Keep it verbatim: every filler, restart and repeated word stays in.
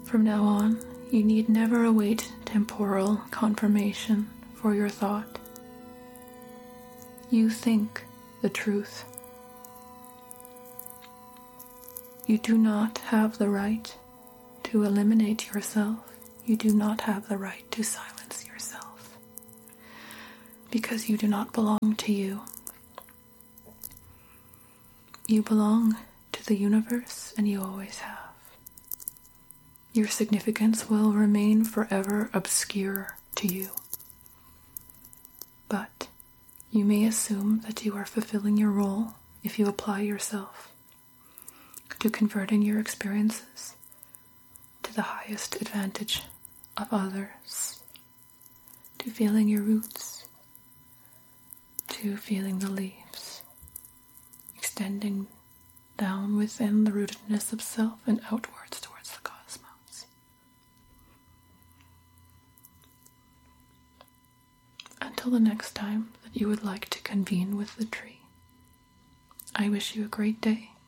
From now on, you need never await temporal confirmation for your thought. You think the truth. You do not have the right to eliminate yourself. You do not have the right to silence yourself, because you do not belong to you. You belong to the universe, and you always have. Your significance will remain forever obscure to you. But you may assume that you are fulfilling your role if you apply yourself to converting your experiences to the highest advantage of others, to feeling your roots, to feeling the leaves, extending down within the rootedness of self and outwards towards the cosmos. Until the next time that you would like to convene with the tree, I wish you a great day.